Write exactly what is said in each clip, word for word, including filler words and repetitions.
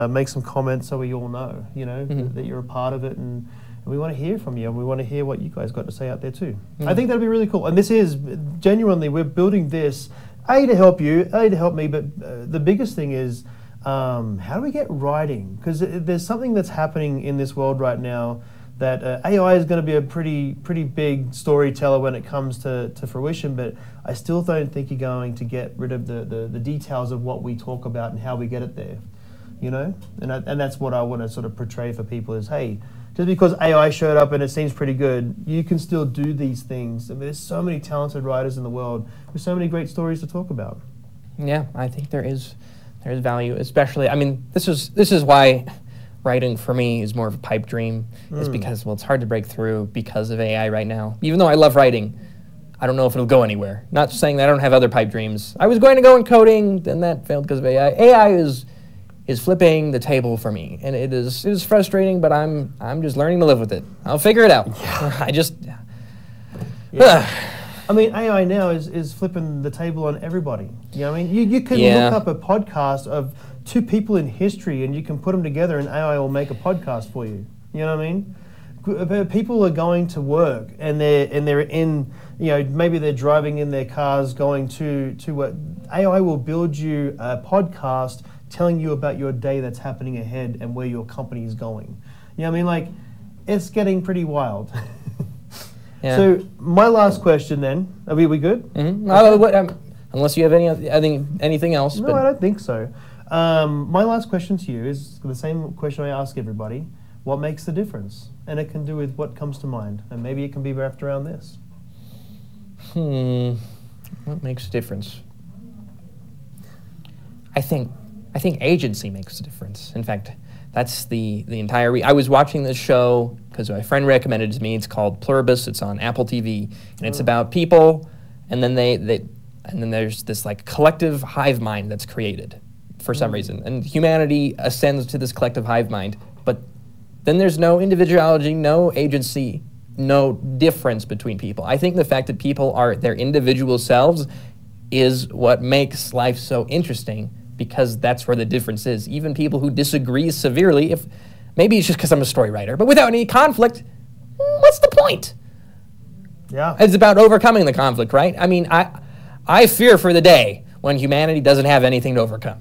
uh, make some comments so we all know, you know, mm-hmm. that, that you're a part of it, and, and we want to hear from you, and we want to hear what you guys got to say out there too. Mm-hmm. I think that'd be really cool. And this is, genuinely, we're building this, A, to help you, A, to help me, but uh, the biggest thing is, um, how do we get writing? Because there's something that's happening in this world right now that uh, A I is going to be a pretty pretty big storyteller when it comes to, to fruition, but I still don't think you're going to get rid of the, the, the details of what we talk about and how we get it there, you know? And, I, and that's what I want to sort of portray for people is, hey, just because A I showed up and it seems pretty good, you can still do these things. I mean, there's so many talented writers in the world. There's so many great stories to talk about. Yeah, I think there is there is value, especially, I mean, this is this is why writing for me is more of a pipe dream, mm. is because, well, it's hard to break through because of A I right now. Even though I love writing, I don't know if it'll go anywhere. Not saying that I don't have other pipe dreams. I was going to go in coding, then that failed because of A I. A I is is flipping the table for me, and it is it is frustrating, but I'm I'm just learning to live with it. I'll figure it out. Yeah. I just... Yeah. I mean, A I now is, is flipping the table on everybody. You know what I mean? You, you can yeah. look up a podcast of two people in history and you can put them together and A I will make a podcast for you. You know what I mean? People are going to work and they're and they're in, you know, maybe they're driving in their cars going to, to work. A I will build you a podcast telling you about your day that's happening ahead and where your company is going. You know what I mean? Like, it's getting pretty wild. Yeah. So my last question then, are we, we good? Mm-hmm. Okay. Uh, what, um, unless you have any, I think anything else. No, but I don't think so. Um, my last question to you is the same question I ask everybody. What makes the difference? And it can do with what comes to mind. And maybe it can be wrapped around this. Hmm. What makes a difference? I think I think agency makes a difference. In fact, that's the, the entire... Re- I was watching this show because my friend recommended it to me. It's called Pluribus. It's on Apple T V. And it's about people, and then they, they and then there's this like collective hive mind that's created for some reason. And humanity ascends to this collective hive mind. But then there's no individuality, no agency, no difference between people. I think the fact that people are their individual selves is what makes life so interesting, because that's where the difference is. Even people who disagree severely, if maybe it's just because I'm a story writer, but without any conflict, what's the point? Yeah. It's about overcoming the conflict, right? I mean, I I fear for the day when humanity doesn't have anything to overcome.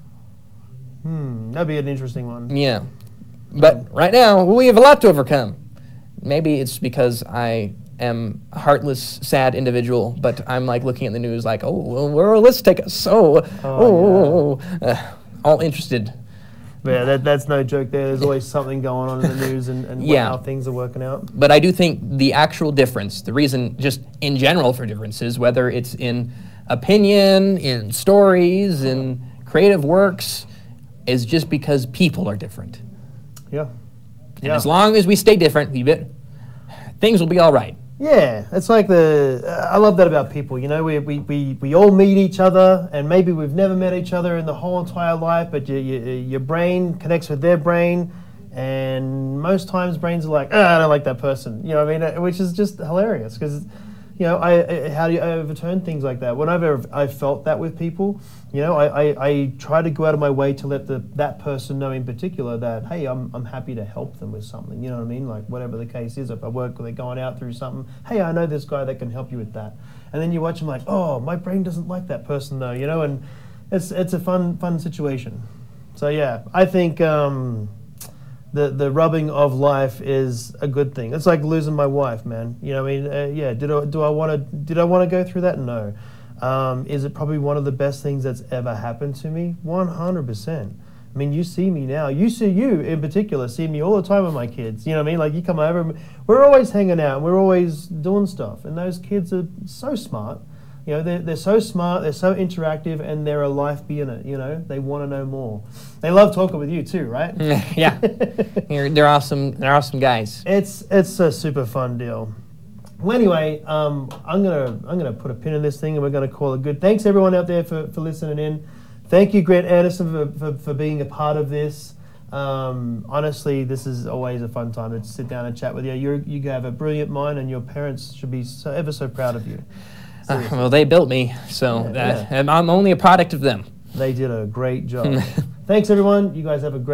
Hmm, that'd be an interesting one. Yeah. But right now, we have a lot to overcome. Maybe it's because I am a heartless, sad individual, but I'm like looking at the news like, oh, well, well let's take a so, oh, oh, yeah. uh, all interested. Yeah, that, that's no joke there. There's always something going on in the news and, and yeah. how things are working out. But I do think the actual difference, the reason just in general for differences, whether it's in opinion, in stories, in creative works, is just because people are different. Yeah. And yeah. as long as we stay different, we bit, things will be all right. Yeah, it's like the, uh, I love that about people, you know, we, we, we, we all meet each other, and maybe we've never met each other in the whole entire life, but your, your, your brain connects with their brain, and most times brains are like, oh, I don't like that person, you know what I mean, which is just hilarious, because, you know, I, I how do you overturn things like that? Whenever I've felt that with people, you know, I, I, I try to go out of my way to let the that person know in particular that, hey, I'm I'm happy to help them with something, you know what I mean? Like whatever the case is, if I work or they're going out through something, hey, I know this guy that can help you with that. And then you watch them like, oh, my brain doesn't like that person though, you know, and it's it's a fun fun situation. So yeah, I think um, the the rubbing of life is a good thing. It's like losing my wife, man. You know what I mean? Uh, yeah, did I, do I want to did I want to go through that? No. Um, is it probably one of the best things that's ever happened to me? one hundred percent. I mean, you see me now. You see you in particular see me all the time with my kids. You know what I mean? Like you come over, we're always hanging out. We're always doing stuff. And those kids are so smart. You know, they're, they're so smart, they're so interactive, and they're a life being it, you know? They want to know more. They love talking with you too, right? Yeah. They're, they're awesome. They're awesome guys. It's it's a super fun deal. Well, anyway, um, I'm gonna I'm gonna put a pin in this thing, and we're gonna call it good. Thanks everyone out there for, for listening in. Thank you, Grant Anderson, for, for, for being a part of this. Um, honestly, this is always a fun time to sit down and chat with you. You you have a brilliant mind, and your parents should be so ever so proud of you. Uh, well, they built me, so yeah, that, yeah. I'm only a product of them. They did a great job. Thanks, everyone. You guys have a great